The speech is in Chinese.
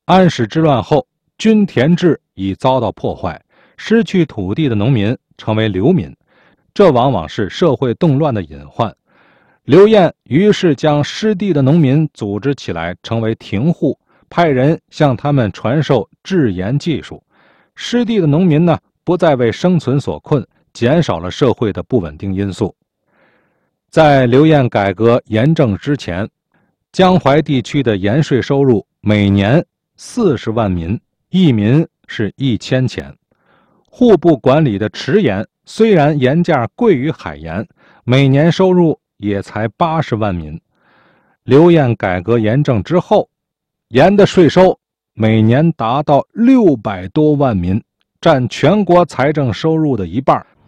安史之乱后，均田制已遭到破坏，失去土地的农民成为流民，这往往是社会动乱的隐患。刘晏于是将失地的农民组织起来，成为庭户，派人向他们传授制盐技术。失地的农民呢，不再为生存所困，减少了社会的不稳定因素。在刘晏改革盐政之前，江淮地区的盐税收入每年40万民，一民是1000钱。户部管理的池盐虽然盐价贵于海盐，每年收入也才80万民。刘晏改革盐政之后，盐的税收每年达到600多万民，占全国财政收入的一半。